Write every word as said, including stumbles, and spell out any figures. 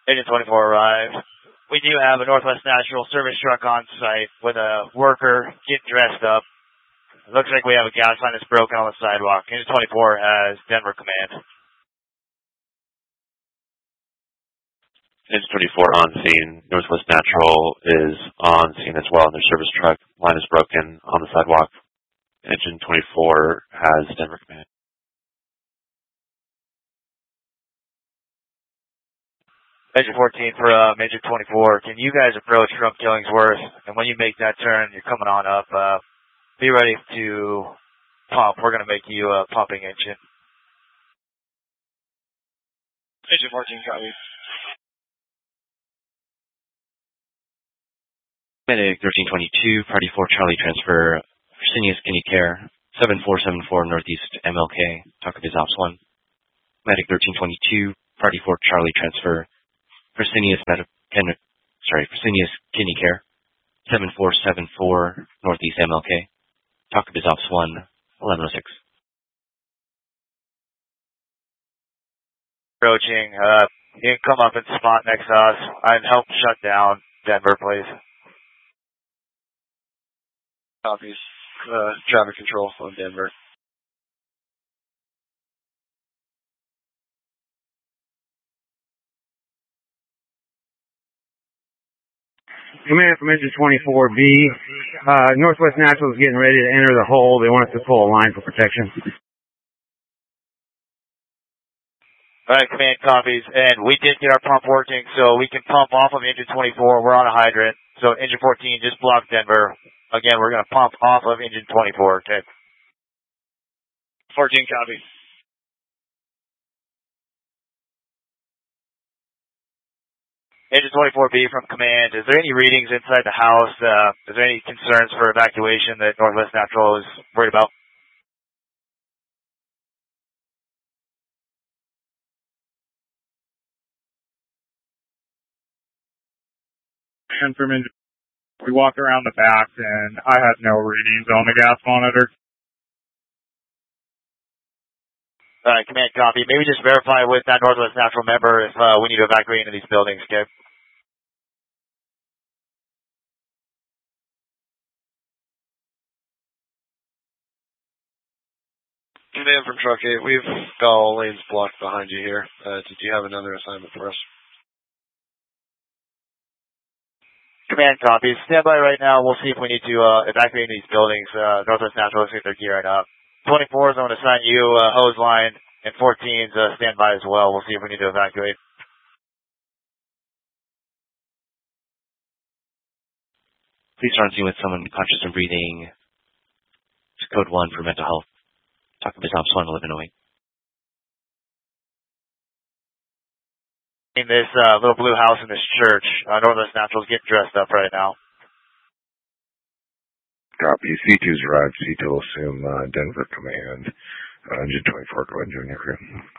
Agent twenty-four arrived. We do have a Northwest National service truck on site with a worker getting dressed up. It looks like we have a gas line that's broken on the sidewalk. Agent twenty-four has Denver command. Agent twenty-four on scene. Northwest Natural is on scene as well, and their service truck line is broken on the sidewalk. Agent twenty-four has Denver command. Agent fourteen for uh, Major twenty-four, can you guys approach from Killingsworth? And when you make that turn, you're coming on up. Uh, be ready to pump. We're going to make you a pumping engine. Agent fourteen, copy. Medic thirteen twenty-two, Party four Charlie transfer, Fresenius Kidney Care, seven four seven four Northeast M L K, talk of his Ops one. Medic thirteen twenty-two, Party four Charlie transfer, Fresenius Med- Ken- sorry, Fresenius Kidney Care, seven four seven four Northeast M L K, talk of his Ops one, eleven oh six. Approaching, uh, you can come up and spot next to us and help shut down Denver, please. Copies. Uh, traffic control on Denver. Command from Engine twenty-four B. Uh, Northwest Natural is getting ready to enter the hole. They want us to pull a line for protection. All right, command copies. And we did get our pump working, so we can pump off of Engine twenty-four. We're on a hydrant. So Engine fourteen just blocked Denver. Again, we're going to pump off of Engine twenty-four. Okay. fourteen, copy. Agent twenty-four B from command, is there any readings inside the house? Uh, is there any concerns for evacuation that Northwest Natural is worried about? And from engine, we walked around the back and I had no readings on the gas monitor. All right, command copy. Maybe just verify with that Northwest Natural member if uh, we need to evacuate into these buildings, okay? Command from Truck eight, we've got all lanes blocked behind you here. Uh, did you have another assignment for us? Command copies. Stand by right now. We'll see if we need to uh, evacuate into these buildings. Uh, Northwest Natural looks like they're gearing up. twenty-four is going to assign you a hose line, and fourteen is uh, stand by as well. We'll see if we need to evacuate. Please are on scene with someone conscious and breathing. It's code one for mental health. Talk of his Ops one, eleven oh eight. In this uh, little blue house in this church, uh, Northwest Natural is getting dressed up right now. Copy. C two's arrived. C two will assume uh, Denver command. Uh, Engine twenty-four, go ahead and join your crew.